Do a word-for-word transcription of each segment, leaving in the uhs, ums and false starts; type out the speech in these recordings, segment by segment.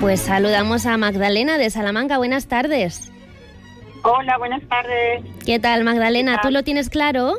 Pues saludamos a Magdalena de Salamanca. Buenas tardes. Hola, buenas tardes. ¿Qué tal, Magdalena? ¿Qué tal? ¿Tú lo tienes claro?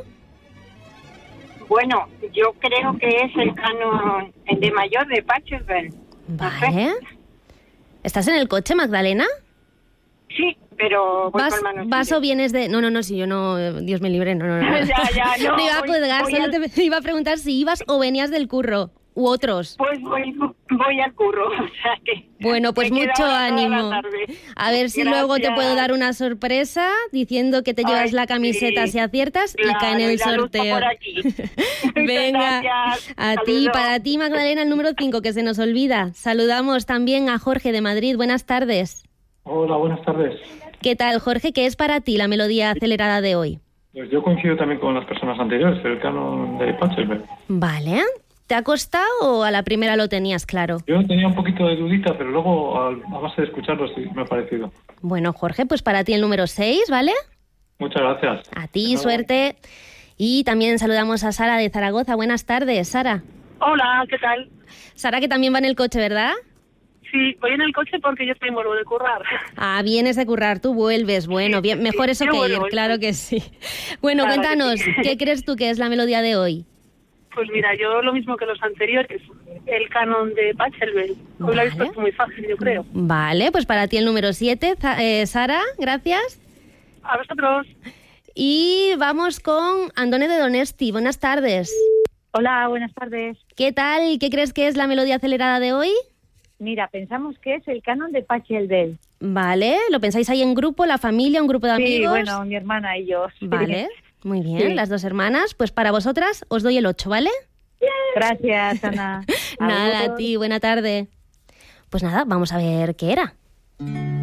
Bueno, yo creo que es el canon de mayor de Pachelbel. Vale. ¿Estás en el coche, Magdalena? Sí, pero voy ¿Vas, con manos vas o libres. vienes de...? No, no, no, si yo no... eh, Dios me libre, no, no, no. Ya, ya, no, Te iba a voy- colgar, voy solo al- te iba a preguntar si ibas o venías del curro, u otros. Pues voy, voy al curro, o sea que... Bueno, pues me quedo mucho ahora toda la ánimo. tarde. A ver si luego te Gracias. puedo dar una sorpresa diciendo que te llevas Ay, la camiseta sí. si aciertas y Claro, cae en el y la luz sorteo. por aquí. Venga, Gracias. a ti, Saludos. para ti, Magdalena, el número cinco, que se nos olvida. Saludamos también a Jorge de Madrid. Buenas tardes. Hola, buenas tardes. ¿Qué tal, Jorge? ¿Qué es para ti la melodía acelerada de hoy? Pues yo coincido también con las personas anteriores, el canon de Pachelbel. Vale. ¿Te ha costado o a la primera lo tenías claro? Yo tenía un poquito de dudita, pero luego a, a base de escucharlo sí me ha parecido. Bueno, Jorge, pues para ti el número seis, ¿vale? Muchas gracias. A ti, Hasta luego. suerte. Y también saludamos a Sara de Zaragoza. Buenas tardes, Sara. Hola, ¿qué tal? Sara, que también va en el coche, ¿verdad? Sí, voy en el coche porque yo estoy vuelvo de currar. Ah, vienes de currar, tú vuelves. Bueno, bien, mejor eso yo que ir, vuelvo, claro que sí. Bueno, Claro que cuéntanos, sí. ¿qué crees tú que es la melodía de hoy? Pues mira, yo lo mismo que los anteriores, el canon de Pachelbel. Hoy lo Vale. habéis puesto muy fácil, yo creo. Vale, pues para ti el número siete, Sara, gracias. A vosotros. Y vamos con Andone de Donesti. Buenas tardes. Hola, buenas tardes. ¿Qué tal? ¿Qué crees que es la melodía acelerada de hoy? Mira, pensamos que es el canon de Pachelbel. Vale, ¿lo pensáis ahí en grupo, la familia, un grupo de Sí, amigos? bueno, mi hermana y yo. sí. Vale, muy bien, Sí. las dos hermanas. Pues para vosotras os doy el ocho, ¿vale? Gracias, Ana. A Nada, a vosotros. ti, buena tarde. Pues nada, vamos a ver qué era.